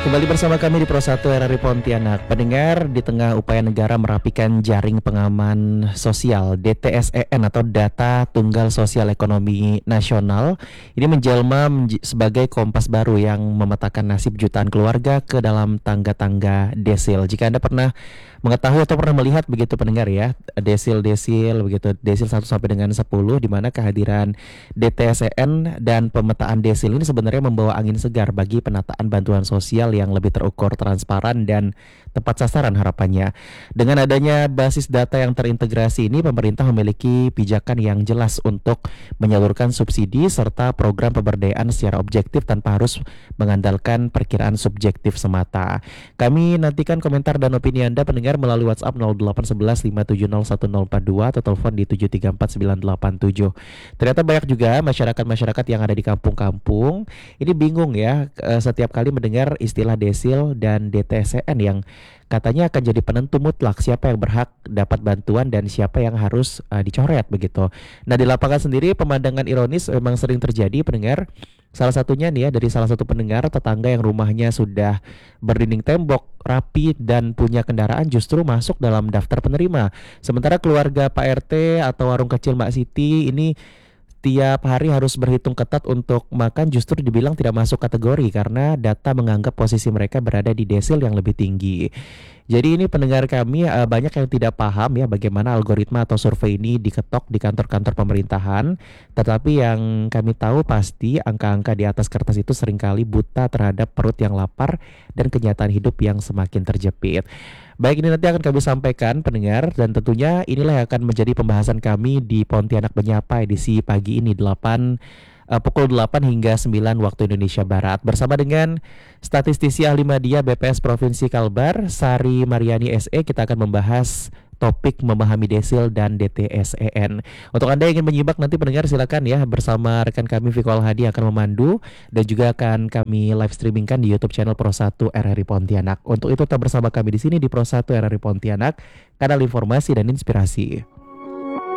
Kembali bersama kami di Pro 1 RRI Pontianak. Pendengar, di tengah upaya negara merapikan jaring pengaman sosial DTSEN atau Data Tunggal Sosial Ekonomi Nasional, ini menjelma sebagai kompas baru yang memetakan nasib jutaan keluarga ke dalam tangga-tangga desil. Jika Anda pernah mengetahui atau pernah melihat begitu pendengar ya, desil-desil begitu, desil 1 sampai dengan 10, di mana kehadiran DTSEN dan pemetaan desil ini sebenarnya membawa angin segar bagi penataan bantuan sosial yang lebih terukur, transparan, dan tepat sasaran harapannya. Dengan adanya basis data yang terintegrasi ini, pemerintah memiliki pijakan yang jelas untuk menyalurkan subsidi serta program pemberdayaan secara objektif tanpa harus mengandalkan perkiraan subjektif semata. Kami nantikan komentar dan opini Anda pendengar melalui WhatsApp 0811 570 1042 atau telepon di 734 987. Ternyata banyak juga masyarakat-masyarakat yang ada di kampung-kampung ini bingung ya setiap kali mendengar istilah desil dan DTSEN yang katanya akan jadi penentu mutlak siapa yang berhak dapat bantuan dan siapa yang harus dicoret begitu. Nah, di lapangan sendiri pemandangan ironis memang sering terjadi pendengar. Salah satunya nih ya, dari salah satu pendengar, tetangga yang rumahnya sudah berdinding tembok, rapi, dan punya kendaraan justru masuk dalam daftar penerima. Sementara keluarga Pak RT atau warung kecil Mbak Siti ini tiap hari harus berhitung ketat untuk makan justru dibilang tidak masuk kategori karena data menganggap posisi mereka berada di desil yang lebih tinggi. Jadi ini pendengar kami banyak yang tidak paham ya bagaimana algoritma atau survei ini diketok di kantor-kantor pemerintahan. Tetapi yang kami tahu pasti angka-angka di atas kertas itu seringkali buta terhadap perut yang lapar dan kenyataan hidup yang semakin terjepit. Baik, ini nanti akan kami sampaikan pendengar, dan tentunya inilah yang akan menjadi pembahasan kami di Pontianak Menyapa edisi pagi ini pukul 8 hingga 9 waktu Indonesia Barat bersama dengan statistisi ahli media BPS Provinsi Kalbar, Sari Mariani SE. Kita akan membahas topik memahami desil dan DTSEN. Untuk Anda yang ingin menyimak nanti pendengar, silakan ya bersama rekan kami Viko Alhadi akan memandu dan juga akan kami live streamingkan di YouTube channel Pro 1 RRI Pontianak. Untuk itu tetap bersama kami di sini di Pro 1 RRI Pontianak, kanal informasi dan inspirasi.